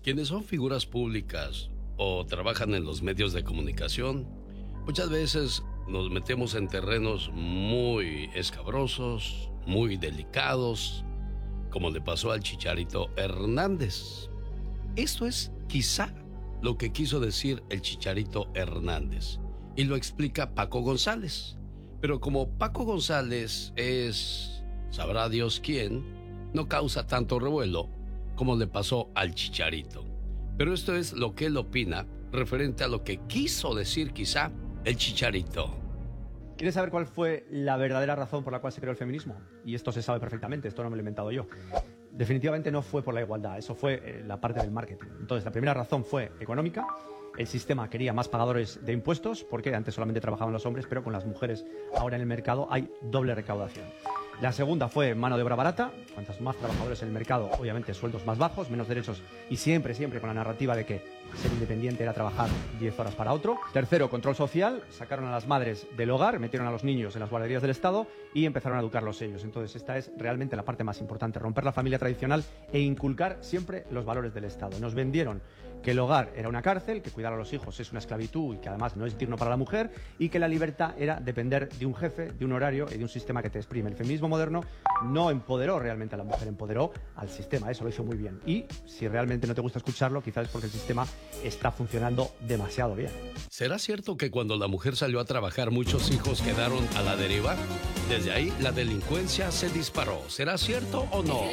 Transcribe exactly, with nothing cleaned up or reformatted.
Quienes son figuras públicas o trabajan en los medios de comunicación, muchas veces nos metemos en terrenos muy escabrosos, muy delicados, como le pasó al Chicharito Hernández. Esto es quizá lo que quiso decir el Chicharito Hernández, y lo explica Paco González. Pero como Paco González es, sabrá Dios quién, no causa tanto revuelo como le pasó al Chicharito. Pero esto es lo que él opina referente a lo que quiso decir quizá el Chicharito. ¿Quieres saber cuál fue la verdadera razón por la cual se creó el feminismo? Y esto se sabe perfectamente, esto no me lo he inventado yo. Definitivamente no fue por la igualdad, eso fue eh, la parte del marketing. Entonces, la primera razón fue económica. El sistema quería más pagadores de impuestos, porque antes solamente trabajaban los hombres, pero con las mujeres ahora en el mercado hay doble recaudación. La segunda fue mano de obra barata. Cuantos más trabajadores en el mercado, obviamente sueldos más bajos, menos derechos, y siempre, siempre con la narrativa de que ser independiente era trabajar diez horas para otro. Tercero, control social. Sacaron a las madres del hogar, metieron a los niños en las guarderías del Estado y empezaron a educarlos ellos. Entonces esta es realmente la parte más importante, romper la familia tradicional e inculcar siempre los valores del Estado. Nos vendieron que el hogar era una cárcel, que cuidar a los hijos es una esclavitud y que además no es digno para la mujer, y que la libertad era depender de un jefe, de un horario y de un sistema que te exprime. El feminismo moderno no empoderó realmente a la mujer, empoderó al sistema, eso lo hizo muy bien. Y si realmente no te gusta escucharlo, quizás es porque el sistema está funcionando demasiado bien. ¿Será cierto que cuando la mujer salió a trabajar muchos hijos quedaron a la deriva? Desde ahí la delincuencia se disparó. ¿Será cierto o no?